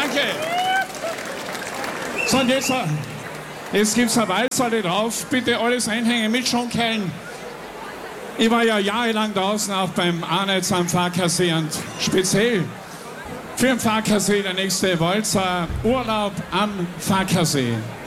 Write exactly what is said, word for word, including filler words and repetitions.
Danke. So, und jetzt, jetzt gibt es eine Walzerle drauf. Bitte alles einhängen mit Schonkeln. Ich war ja jahrelang draußen auch beim Arnetz am Farkasee und speziell für den Farkasee der nächste Walzer Urlaub am Farkasee.